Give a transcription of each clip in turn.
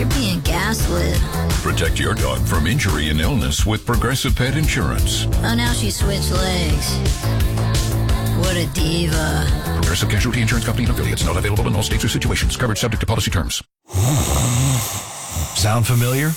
You're being gaslit. Protect your dog from injury and illness with Progressive Pet Insurance. Oh, now she switched legs. What a diva. Progressive Casualty Insurance Company and affiliates. Not available in all states or situations. Covered subject to policy terms. Sound familiar?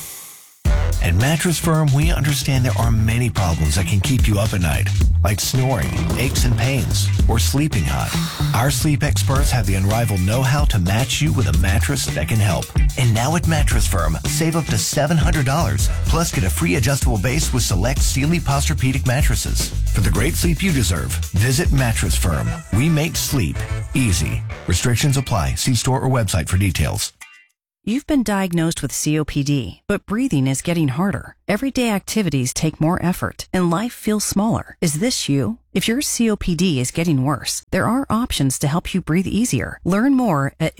At Mattress Firm, we understand there are many problems that can keep you up at night, like snoring, aches and pains, or sleeping hot. Our sleep experts have the unrivaled know-how to match you with a mattress that can help. And now at Mattress Firm, save up to $700, plus get a free adjustable base with select Sealy Posturepedic mattresses. For the great sleep you deserve, visit Mattress Firm. We make sleep easy. Restrictions apply. See store or website for details. You've been diagnosed with COPD, but breathing is getting harder. Everyday activities take more effort, and life feels smaller. Is this you? If your COPD is getting worse, there are options to help you breathe easier. Learn more at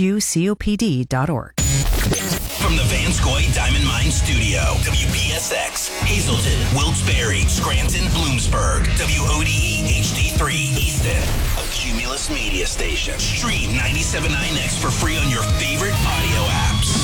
isthisyoucopd.org. From the Vanscoy Diamond Mine Studio, WPSX, Hazleton, Wilkes-Barre, Scranton, Bloomsburg, WODE HD3 Easton, a Cumulus media station. Stream 97.9X for free on your favorite audio apps.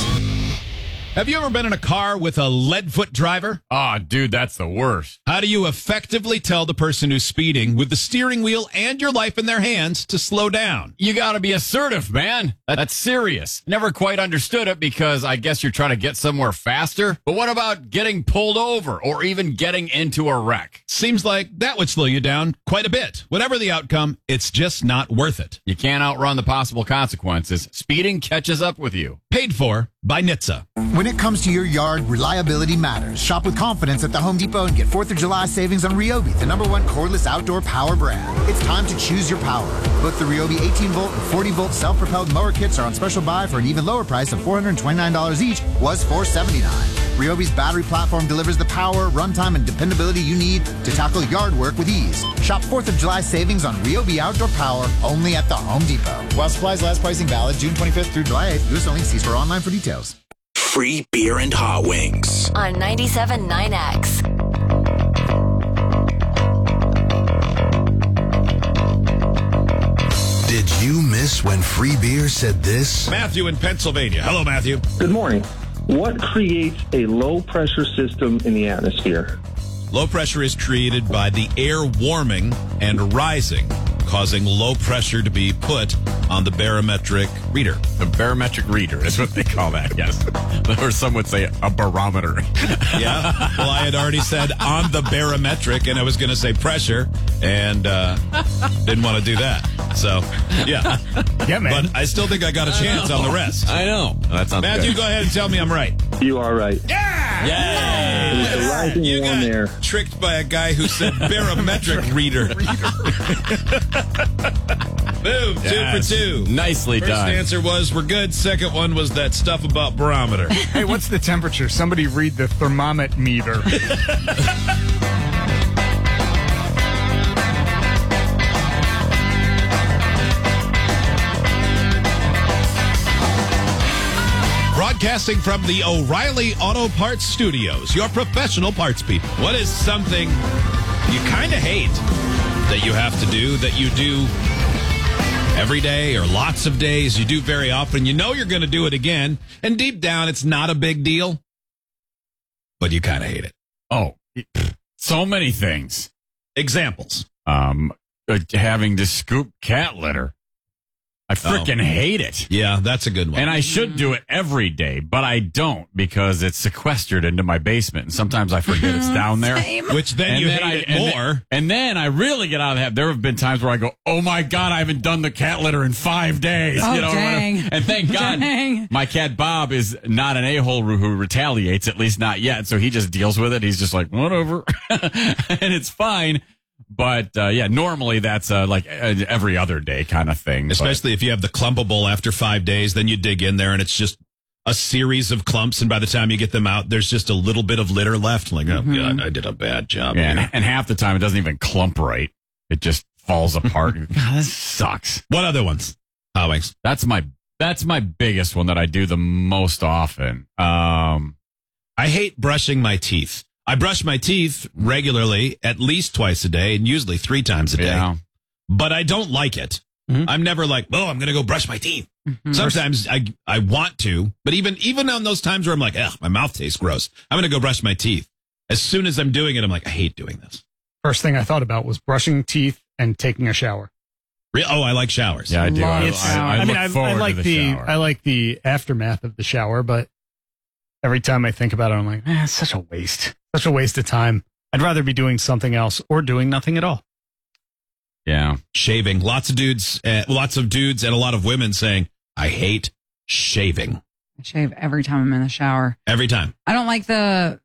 Have you ever been in a car with a leadfoot driver? Oh, dude, that's the worst. How do you effectively tell the person who's speeding with the steering wheel and your life in their hands to slow down? You got to be assertive, man. That's serious. Never quite understood it because I guess you're trying to get somewhere faster. But what about getting pulled over or even getting into a wreck? Seems like that would slow you down quite a bit. Whatever the outcome, it's just not worth it. You can't outrun the possible consequences. Speeding catches up with you. Paid for by NHTSA. When it comes to your yard, reliability matters. Shop with confidence at the Home Depot and get 4th of July savings on Ryobi, the #1 cordless outdoor power brand. It's time to choose your power. Both the Ryobi 18-volt and 40-volt self-propelled mower kits are on special buy for an even lower price of $429 each, was $479. Ryobi's battery platform delivers the power, runtime, and dependability you need to tackle yard work with ease. Shop 4th of July savings on Ryobi outdoor power only at the Home Depot. While supplies last, pricing valid June 25th through July 8th. U.S. only. See store online for details. Free beer and hot wings. On 97.9X. Did you miss when Free Beer said this? Matthew in Pennsylvania. Hello, Matthew. Good morning. What creates a low pressure system in the atmosphere? Low pressure is created by the air warming and rising, causing low pressure to be put on the barometric reader. The barometric reader is what they call that, yes. Or some would say a barometer. Yeah. Well, I had already said on the barometric, and I was going to say pressure, and didn't want to do that. So, yeah. Yeah, man. But I still think I got a chance on the rest. I know. That sounds Matthew, good. go ahead and tell me I'm right. You are right. Yeah! Yay! There's a rising You one got there. tricked by a guy who said barometric reader. Boom, Yes. 2 for 2. Nicely First done. answer was we're good. Second one was that stuff about barometer. Hey, what's the temperature? Somebody read the thermometer meter. Broadcasting from the O'Reilly Auto Parts Studios, your professional parts people. What is something you kind of hate that you have to do, that you do every day or lots of days, you do very often, you know you're going to do it again, and deep down it's not a big deal, but you kind of hate it? Oh, so many things. Examples. Having to scoop cat litter. I freaking hate it. Yeah, that's a good one. And I should do it every day, but I don't because it's sequestered into my basement. And sometimes I forget it's down there. Which then you hate it more. And then I really get out of the habit. There have been times where I go, oh my God, I haven't done the cat litter in 5 days. Oh, dang. And thank God Dang. my cat Bob is not an a-hole who retaliates, at least not yet. So he just deals with it. He's just like, whatever. And it's fine. But, yeah, normally that's like every other day kind of thing. Especially if you have the clumpable after 5 days, then you dig in there and it's just a series of clumps. And by the time you get them out, there's just a little bit of litter left. Like, oh, God, I did a bad job. Yeah, and half the time it doesn't even clump right. It just falls apart. God, this sucks. What other ones? Hot wings. That's my biggest one that I do the most often. I hate brushing my teeth. I brush my teeth regularly, at least twice a day, and usually 3 times a day. Yeah. But I don't like it. I'm never like, oh, I'm going to go brush my teeth. Sometimes I want to, but even on those times where I'm like, ugh, my mouth tastes gross, I'm going to go brush my teeth. As soon as I'm doing it, I'm like, I hate doing this. First thing I thought about was brushing teeth and taking a shower. Oh, I like showers. Yeah, I do. I like the aftermath of the shower, but every time I think about it, I'm like, it's such a waste. Such a waste of time. I'd rather be doing something else or doing nothing at all. Yeah. Shaving. Lots of dudes and a lot of women saying, I hate shaving. I shave every time I'm in the shower. Every time. I don't like the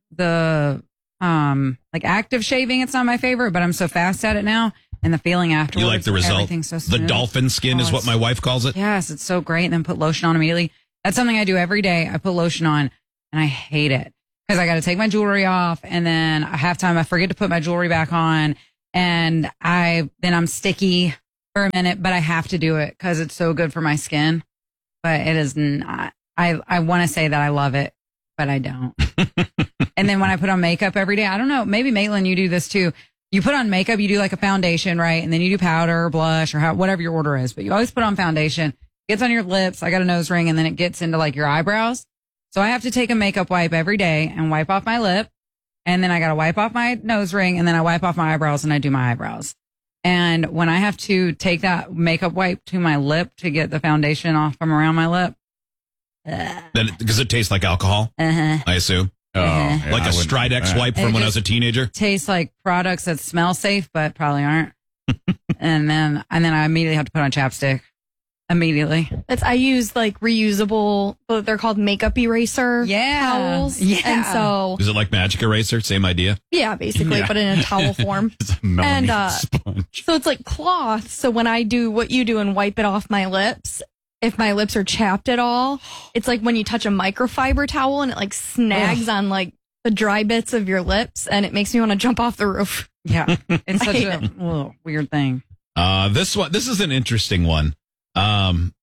like active shaving. It's not my favorite, but I'm so fast at it now. And the feeling afterwards. You like the result? Everything's so smooth. The dolphin skin is what my wife calls it. Yes, it's so great. And then put lotion on immediately. That's something I do every day. I put lotion on and I hate it because I got to take my jewelry off. And then halftime, I forget to put my jewelry back on. And then I'm sticky for a minute, but I have to do it because it's so good for my skin. But it is not. I want to say that I love it, but I don't. And then when I put on makeup every day, I don't know, maybe Maitland, you do this too. You put on makeup, you do like a foundation, right? And then you do powder or blush or whatever your order is, but you always put on foundation. It gets on your lips. I got a nose ring, and then it gets into like your eyebrows. So I have to take a makeup wipe every day and wipe off my lip. And then I got to wipe off my nose ring, and then I wipe off my eyebrows and I do my eyebrows. And when I have to take that makeup wipe to my lip to get the foundation off from around my lip. Because it tastes like alcohol, I assume. Yeah, like a Stridex wipe from when I was a teenager. Tastes like products that smell safe, but probably aren't. and then I immediately have to put on chapstick. Immediately. I use like reusable, they're called makeup eraser towels. Yeah. And so. Is it like Magic Eraser? Same idea? Yeah, basically, but in a towel form. It's a melamine sponge. So it's like cloth. So when I do what you do and wipe it off my lips, if my lips are chapped at all, it's like when you touch a microfiber towel and it like snags on like the dry bits of your lips, and it makes me want to jump off the roof. Yeah. It's such a weird thing. This is an interesting one. From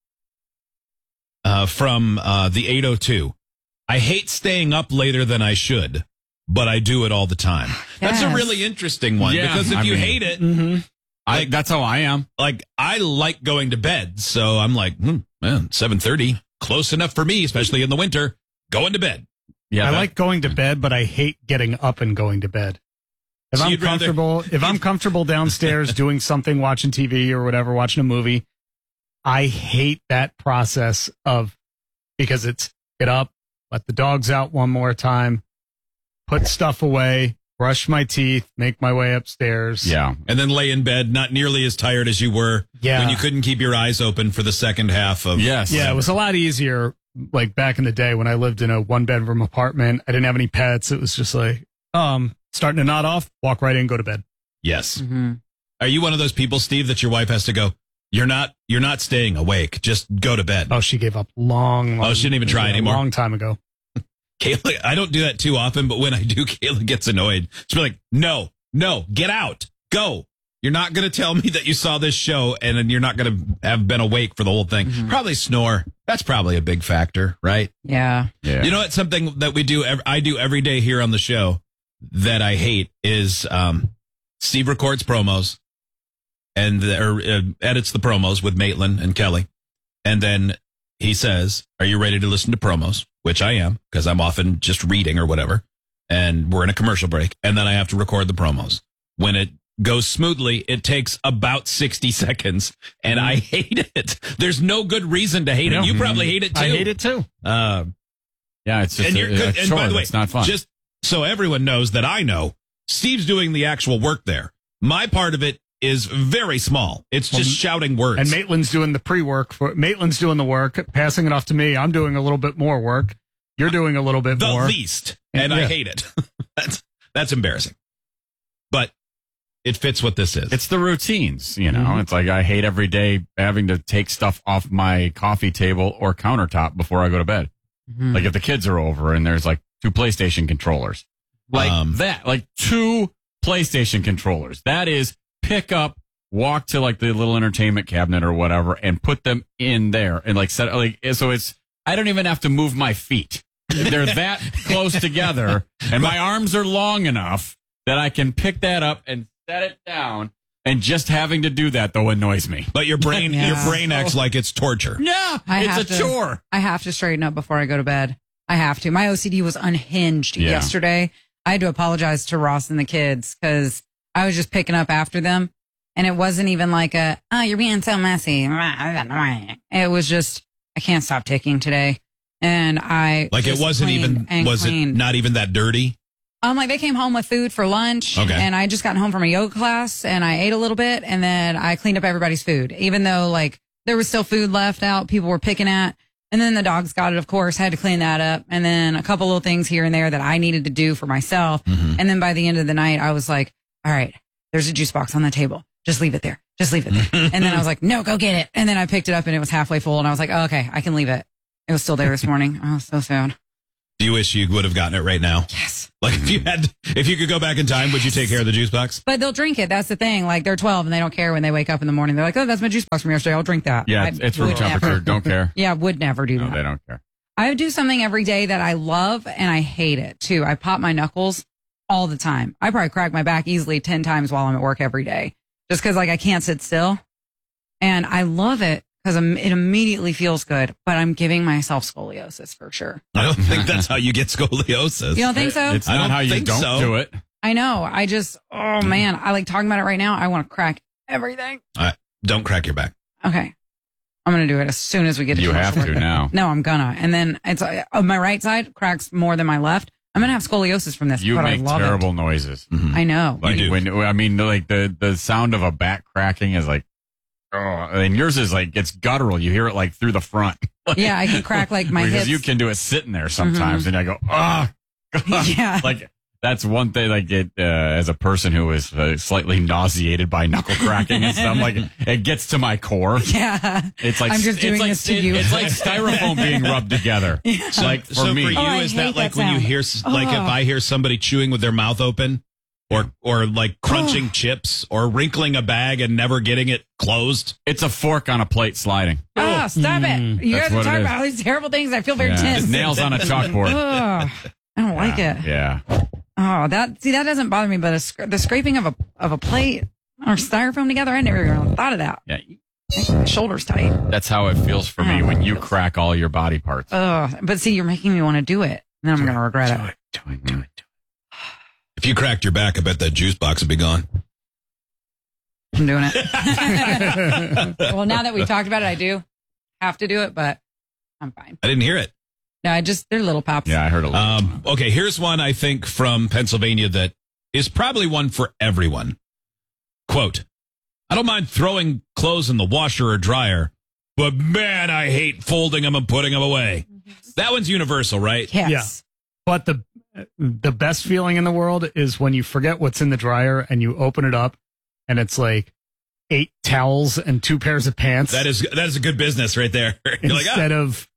the 802. I hate staying up later than I should, but I do it all the time. Yes. That's a really interesting one because if you hate it, that's how I am. Like, I like going to bed, so I'm like, 7:30, close enough for me, especially in the winter. Going to bed. Yeah, I like going to bed, but I hate getting up and going to bed. If I'm comfortable downstairs doing something, watching TV or whatever, watching a movie, I hate that process because it's get up, let the dogs out one more time, put stuff away, brush my teeth, make my way upstairs. Yeah. And then lay in bed, not nearly as tired as you were when you couldn't keep your eyes open for the second half of. Yes. Yeah, it was a lot easier like back in the day when I lived in a 1-bedroom apartment. I didn't have any pets. It was just like, starting to nod off, walk right in, go to bed. Yes. Mm-hmm. Are you one of those people, Steve, that your wife has to go, You're not staying awake. Just go to bed. Oh, she gave up long. She didn't even try anymore. A long time ago. Kayla, I don't do that too often, but when I do, Kayla gets annoyed. She's like, no, get out. Go. You're not going to tell me that you saw this show and then you're not going to have been awake for the whole thing. Mm-hmm. Probably snore. That's probably a big factor, right? Yeah. You know what? Something that I do every day here on the show that I hate is Steve records promos and edits the promos with Maitland and Kelly. And then he says, are you ready to listen to promos? Which I am, because I'm often just reading or whatever. And we're in a commercial break. And then I have to record the promos. When it goes smoothly, it takes about 60 seconds. And I hate it. There's no good reason to hate it. You probably hate it too. I hate it too. Yeah, it's just and by the way, it's not fun. Just so everyone knows that I know, Steve's doing the actual work there. My part of it is very small. It's just shouting words. And Maitland's doing the pre-work. Maitland's doing the work, passing it off to me. I'm doing a little bit more work. You're doing a little bit more. The least. And I hate it. That's embarrassing. But it fits what this is. It's the routines, you know. Mm-hmm. It's like I hate every day having to take stuff off my coffee table or countertop before I go to bed. Mm-hmm. Like if the kids are over and there's like 2 PlayStation controllers. Like that. Like 2 PlayStation controllers. That is pick up, walk to like the little entertainment cabinet or whatever and put them in there and like set like so I don't even have to move my feet. They're that close together and my arms are long enough that I can pick that up and set it down And just having to do that, though, annoys me. But your brain acts like it's torture. Yeah, it's a chore. I have to straighten up before I go to bed. I have to. My OCD was unhinged yesterday. I had to apologize to Ross and the kids because I was just picking up after them. And it wasn't even like you're being so messy. It was just, I can't stop ticking today. And it wasn't even, was it not even that dirty? Like they came home with food for lunch, and I just gotten home from a yoga class, and I ate a little bit, and then I cleaned up everybody's food, even though like there was still food left out, people were picking at, and then the dogs got it, of course, had to clean that up, and then a couple little things here and there that I needed to do for myself, and then by the end of the night, I was like, all right, there's a juice box on the table, just leave it there, and then I was like, no, go get it, and then I picked it up, and it was halfway full, and I was like, oh, okay, I can leave it. It was still there this morning. Oh, so sad. Do you wish you would have gotten it right now? Yes. Like if you could go back in time, would you take care of the juice box? But they'll drink it. That's the thing. Like they're 12 and they don't care when they wake up in the morning. They're like, oh, that's my juice box from yesterday. I'll drink that. Yeah, it's room temperature. Don't care. Yeah, would never do that. No, they don't care. I would do something every day that I love and I hate it too. I pop my knuckles all the time. I probably crack my back easily 10 times while I'm at work every day just because like I can't sit still. And I love it. Because it immediately feels good, but I'm giving myself scoliosis for sure. I don't think that's how you get scoliosis. You don't think so? It's not how you don't do it. I know. I just, oh man, I like talking about it right now. I want to crack everything. Don't crack your back. Okay. I'm going to do it as soon as we get to You have to now. No, I'm gonna. And then it's my right side cracks more than my left. I'm going to have scoliosis from this. You but make I love terrible noises. Mm-hmm. I know. Like the sound of a back cracking is like, oh, and yours is like, it's guttural. You hear it like through the front. Yeah, I can crack like my because hips. you can do it sitting there sometimes, and I go, oh, yeah. Like that's one thing. Like it, as a person who is slightly nauseated by knuckle cracking and stuff, like it gets to my core. Yeah, it's like I'm just doing this to you. It's like styrofoam being rubbed together. Yeah. Like for me, is that like when you hear like if I hear somebody chewing with their mouth open? Or like crunching chips or wrinkling a bag and never getting it closed. It's a fork on a plate sliding. Oh, stop it. You guys are talking about all these terrible things. I feel very tense. Nails on a chalkboard. I don't like it. Yeah. Oh, that doesn't bother me, but the scraping of a plate or styrofoam together, I never even thought of that. Yeah. My shoulder's tight. That's how it feels for me when you crack all your body parts. But see, you're making me want to do it. And then I'm going to regret it. Do it. If you cracked your back, I bet that juice box would be gone. I'm doing it. Well, now that we talked about it, I do have to do it, but I'm fine. I didn't hear it. No, they're little pops. Yeah, I heard a little. Okay, here's one I think from Pennsylvania that is probably one for everyone. Quote, I don't mind throwing clothes in the washer or dryer, but man, I hate folding them and putting them away. That one's universal, right? Yes. Yeah. But the best feeling in the world is when you forget what's in the dryer and you open it up and it's like 8 towels and 2 pairs of pants. That is a good business right there. Instead of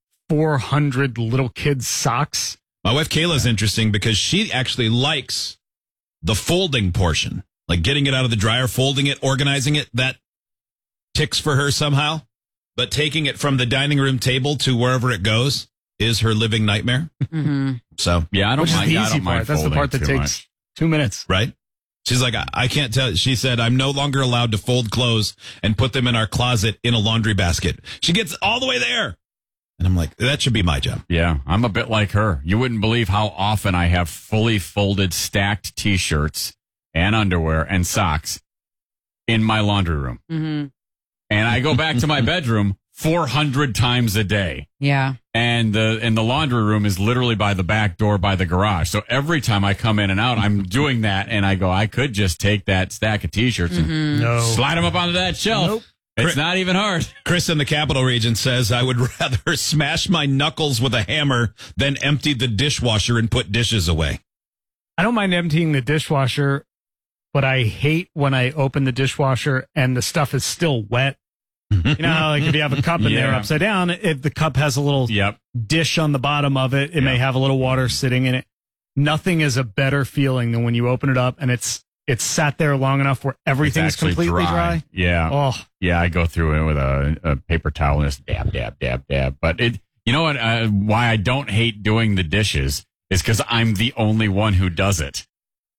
400 little kids' socks. My wife Kayla's interesting because she actually likes the folding portion, like getting it out of the dryer, folding it, organizing it. That ticks for her somehow. But taking it from the dining room table to wherever it goes is her living nightmare. Mm-hmm. So yeah, I don't mind. The easy part. That's the part that takes much. 2 minutes. Right. She's like, I can't tell. She said, I'm no longer allowed to fold clothes and put them in our closet in a laundry basket. She gets all the way there. And I'm like, that should be my job. Yeah, I'm a bit like her. You wouldn't believe how often I have fully folded, stacked T-shirts and underwear and socks in my laundry room. Mm-hmm. And I go back to my bedroom 400 times a day. Yeah. And the laundry room is literally by the back door by the garage. So every time I come in and out, I'm doing that. And I go, I could just take that stack of T-shirts and slide them up onto that shelf. Nope. It's not even hard. Chris in the Capital Region says, I would rather smash my knuckles with a hammer than empty the dishwasher and put dishes away. I don't mind emptying the dishwasher, but I hate when I open the dishwasher and the stuff is still wet. You know, like if you have a cup in there upside down, if the cup has a little dish on the bottom of it, it may have a little water sitting in it. Nothing is a better feeling than when you open it up and it's sat there long enough where everything's completely dry. Yeah. Oh. Yeah, I go through it with a paper towel and just dab, dab, dab, dab. But you know what? Why I don't hate doing the dishes is because I'm the only one who does it.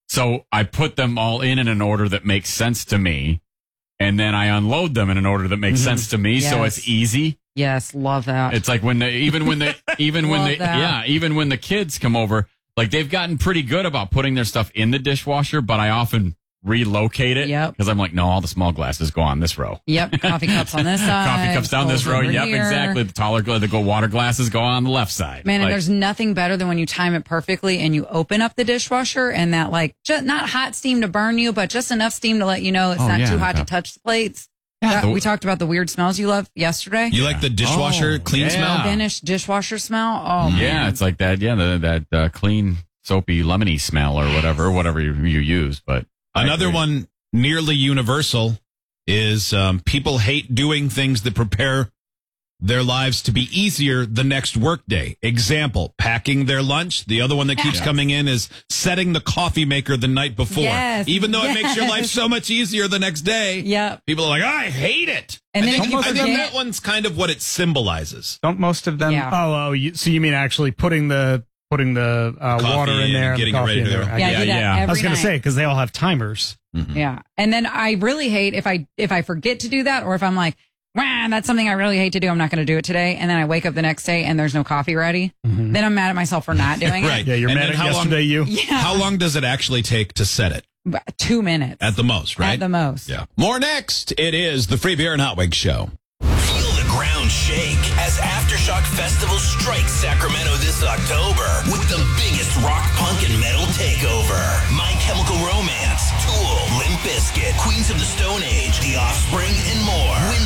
So I put them all in an order that makes sense to me. And then I unload them in an order that makes sense to me. Yes. So it's easy. Yes, love that. It's like even when the kids come over, like they've gotten pretty good about putting their stuff in the dishwasher, but I often relocate it. Yep. Because I'm like, no, all the small glasses go on this row. Yep. Coffee cups on this side. Coffee cups down this row. over Yep, here. exactly. The water glasses go on the left side. Man, and Like, there's nothing better than when you time it perfectly and you open up the dishwasher and that just not hot steam to burn you, but just enough steam to let you know it's not too hot to touch the plates. Yeah, we talked about the weird smells you love yesterday. You like the dishwasher clean smell? Finished dishwasher smell. Oh, man. yeah, it's like that. Yeah, that clean, soapy, lemony smell or whatever you use. But Another one nearly universal is people hate doing things that prepare their lives to be easier the next workday. Example, packing their lunch. The other one that keeps coming in is setting the coffee maker the night before. Yes, Even though it makes your life so much easier the next day. Yep. People are like, I hate it. And I then think, you I think forget- that one's kind of what it symbolizes. Don't most of them? Yeah. So you mean actually putting the water in there, and getting the it coffee ready in to there? go. I Yeah, I get do it. that every I was going to night. say because they all have timers. Yeah. And then I really hate if I forget to do that, or if I'm like, wow, that's something I really hate to do. I'm not going to do it today. And then I wake up the next day and there's no coffee ready. Then I'm mad at myself for not doing Right. it. Yeah, you're And mad then at how long- yesterday. Yeah. How long does it actually take to set it? 2 minutes. At the most, right? At the most. Yeah. More next. It is the Free Beer and Hot Wings Show. Feel the ground shake as Aftershock Festival strikes Sacramento this October with the biggest rock, punk, and metal takeover. My Chemical Romance, Tool, Limp Bizkit, Queens of the Stone Age, The Offspring, and more. Win